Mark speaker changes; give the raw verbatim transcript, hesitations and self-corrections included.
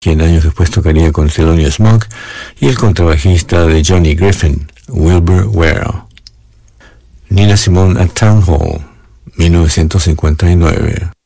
Speaker 1: quien años después tocaría con Thelonious Monk, y el contrabajista de Johnny Griffin, Wilbur Ware. Nina Simone at Town Hall, mil novecientos cincuenta y nueve.